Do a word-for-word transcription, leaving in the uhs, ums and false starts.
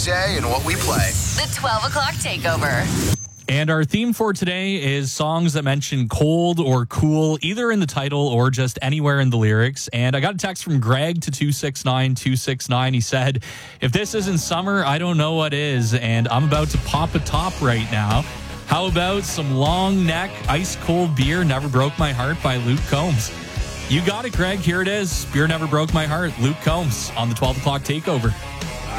say and what we play. The twelve o'clock takeover. And our theme for today is songs that mention cold or cool, either in the title or just anywhere in the lyrics. And I got a text from Greg to two six nine two six nine. He said, if this isn't summer, I don't know what is. And I'm about to pop a top right now. How about some long neck, ice cold beer, Never Broke My Heart by Luke Combs? You got it, Greg. Here it is. Beer Never Broke My Heart. Luke Combs on the twelve o'clock takeover.